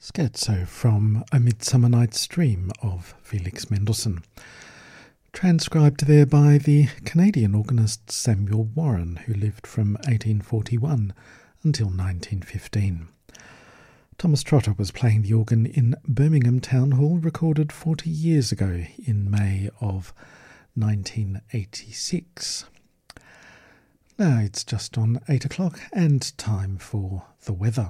Scherzo from A Midsummer Night's Dream of Felix Mendelssohn, transcribed there by the Canadian organist Samuel Warren, who lived from 1841 until 1915. Thomas Trotter was playing the organ in Birmingham Town Hall, recorded 40 years ago in May of 1986. Now it's just on 8 o'clock and time for the weather.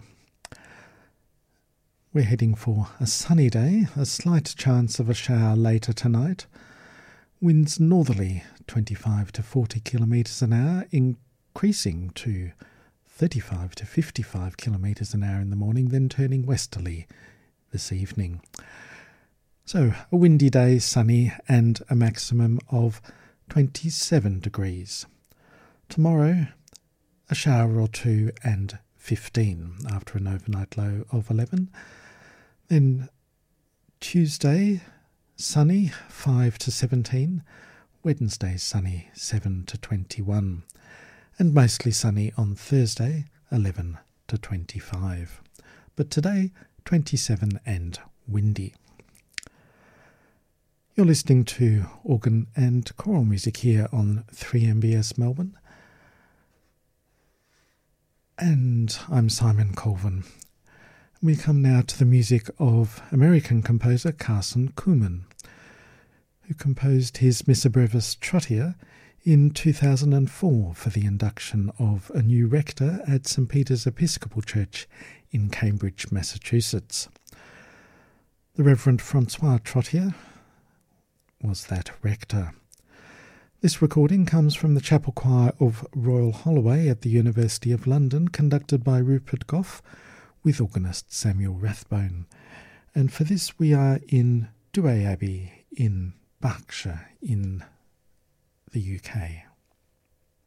We're heading for a sunny day, a slight chance of a shower later tonight. Winds northerly 25 to 40 kilometres an hour, increasing to 35 to 55 kilometres an hour in the morning, then turning westerly this evening. So a windy day, sunny, and a maximum of 27 degrees. Tomorrow, a shower or two and 15 after an overnight low of 11. Then Tuesday, sunny, 5 to 17. Wednesday, sunny, 7 to 21. And mostly sunny on Thursday, 11 to 25. But today, 27 and windy. You're listening to organ and choral music here on 3MBS Melbourne. And I'm Simon Colvin. We come now to the music of American composer Carson Kuhlman, who composed his Missa Brevis Trottier in 2004 for the induction of a new rector at St. Peter's Episcopal Church in Cambridge, Massachusetts. The Reverend Francois Trottier was that rector. This recording comes from the chapel choir of Royal Holloway at the University of London, conducted by Rupert Gough, with organist Samuel Rathbone. And for this we are in Douay Abbey in Berkshire in the UK.